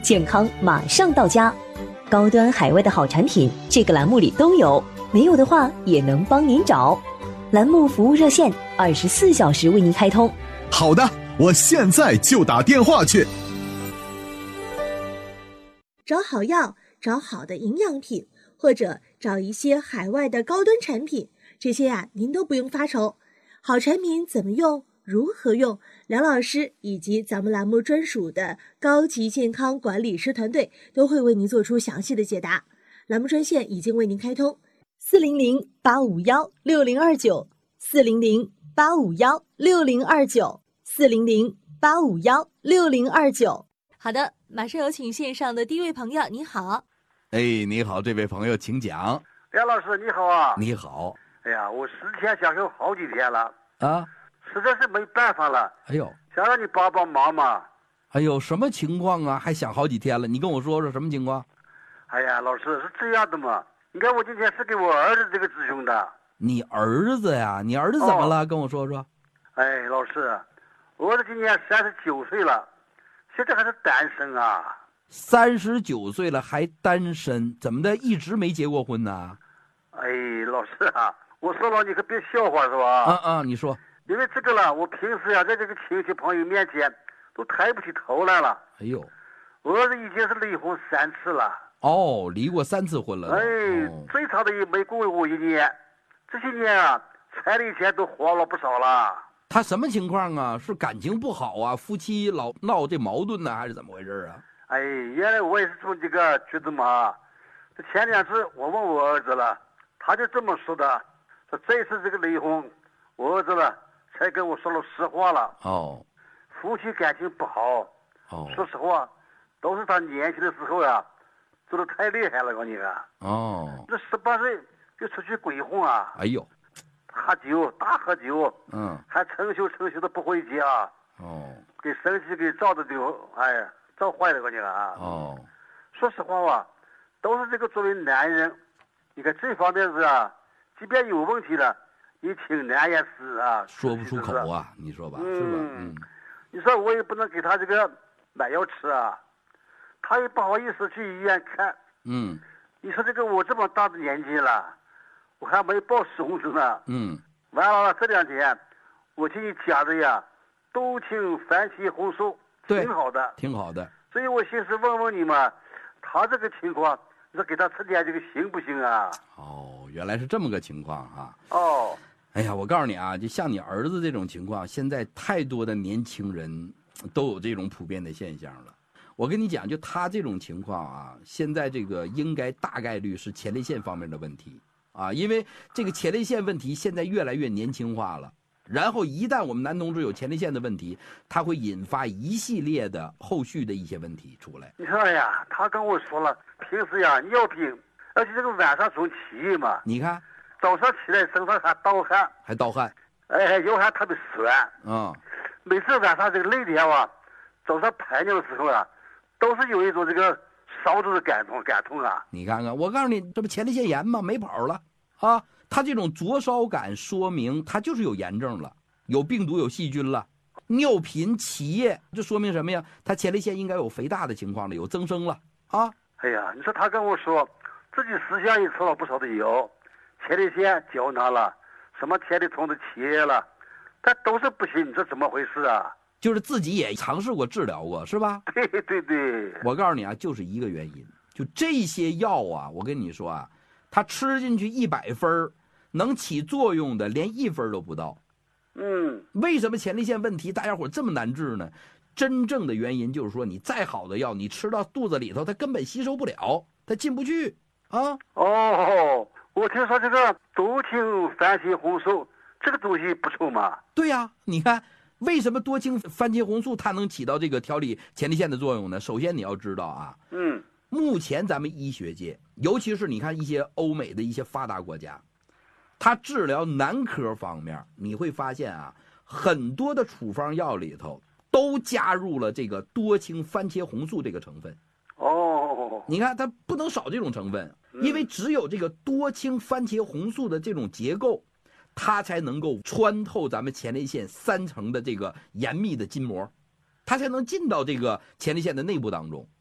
健康马上到家。高端海外的好产品，这个栏目里都有，没有的话也能帮您找。栏目服务热线24小时为您开通。 好的，我现在就打电话去。 找好药，找好的营养品，或者找一些海外的高端产品，这些您都不用发愁。好产品怎么用，如何用，梁老师以及咱们栏目专属的高级健康管理师团队都会为您做出详细的解答。栏目专线已经为您开通，400-851-6029，400-851-6029。好的，马上有请线上的第一位朋友，你好。 你好，这位朋友请讲。 梁老师你好啊。 你好。 哎呀，我思前想后好几天了啊， 实在是没办法了。 哎呦， 想让你帮帮忙嘛。 哎呦，什么情况啊？还想好几天了，你跟我说说什么情况？ 哎呀，老师是这样的嘛，你看我今天是给我儿子这个咨询的。 你儿子呀？你儿子怎么了？跟我说说。 哎，老师，我儿子今年39岁了，现在还是单身啊。 39岁了还单身，怎么的？一直没结过婚呢？ 哎，老师啊，我说了你可别笑话是吧？ 你说。 因为这个了，我平时呀在这个亲戚朋友面前都抬不起头来了。 哎呦， 我儿子已经是离婚3次了。 哦，离过3次婚了。 最长的也没过我1年，这些年啊，彩礼钱都花了不少了。 他什么情况啊？是感情不好啊？夫妻老闹这矛盾呢，还是怎么回事啊？ 哎，原来我也是从这个觉得嘛，这前2次我问我儿子了，他就这么说的，说这次这个离婚，我儿子了才跟我说了实话了。夫妻感情不好。说实话，都是他年轻的时候呀，做的太厉害了，我你看。这18岁就出去鬼混啊。 哎呦， 喝酒，大喝酒。还成宿的不回家。给生气给照的就照坏了，我你看啊。说实话吧，都是这个作为男人，你看这方面是啊，即便有问题了，你挺难也是啊， 说不出口啊，你说吧，是吧？ 你说我也不能给他这个买药吃啊，他也不好意思去医院看。你说这个我这么大的年纪了，我还没报收入呢。完了这2天，我听你讲的呀，冬青番茄红素，挺好的， 挺好的。 所以我寻思问问你嘛，他这个情况，你说给他吃点这个行不行啊？ 原来是这么个情况啊。哎呀，我告诉你啊，就像你儿子这种情况，现在太多的年轻人都有这种普遍的现象了。我跟你讲，就他这种情况啊，现在这个应该大概率是前列腺方面的问题啊，因为这个前列腺问题现在越来越年轻化了。然后一旦我们男同志有前列腺的问题，它会引发一系列的后续的一些问题出来。 你说呀，他跟我说了，平时呀尿频，而且这个晚上总起夜嘛。 你看， 早上起来身上还盗汗，腰还特别酸。每次晚上这个累点啊，早上排尿的时候啊，都是有一种这个烧着的感痛啊。 你看看，我告诉你，这不前列腺炎吗？没跑了啊！他这种灼烧感说明他就是有炎症了，有病毒有细菌了。尿频起夜，这说明什么呀？他前列腺应该有肥大的情况了，有增生了啊！ 哎呀，你说他跟我说自己私下也吃了不少的药，前列腺胶囊了，什么前列腺的起夜了，但都是不行，你这怎么回事啊？ 就是自己也尝试过治疗过，是吧？ 对。 我告诉你啊，就是一个原因，就这些药啊，我跟你说啊，他吃进去100分，能起作用的连1分都不到。为什么前列腺问题大家伙这么难治呢？真正的原因就是说，你再好的药，你吃到肚子里头，它根本吸收不了，它进不去啊。 我听说这个冬青番茄红素这个东西不错嘛。 对呀，你看为什么多青番茄红素它能起到这个调理前列腺的作用呢？首先你要知道啊，目前咱们医学界，尤其是你看一些欧美的一些发达国家，它治疗男科方面，你会发现啊，很多的处方药里头都加入了这个多青番茄红素这个成分。你看它不能少这种成分，因为只有这个多青番茄红素的这种结构，它才能够穿透咱们前列腺3层的这个严密的筋膜，它才能进到这个前列腺的内部当中。